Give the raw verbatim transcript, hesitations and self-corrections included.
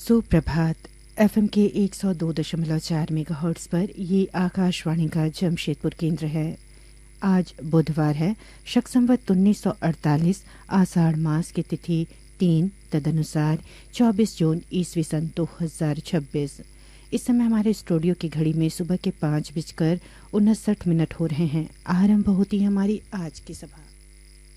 सुप्रभात। एफएम के एक सौ दो दशमलव चार मेगाहर्ट्ज पर ये आकाशवाणी का जमशेदपुर केंद्र है। आज बुधवार है, शक संवत उन्नीस सौ अड़तालीस, आषाढ़ मास की तिथि तीन, तदनुसार चौबीस जून ईस्वी सन दो हजार छब्बीस। इस समय हमारे स्टूडियो की घड़ी में सुबह के पाँच बजकर उनसठ मिनट हो रहे हैं। आरंभ होती है हमारी आज की सभा।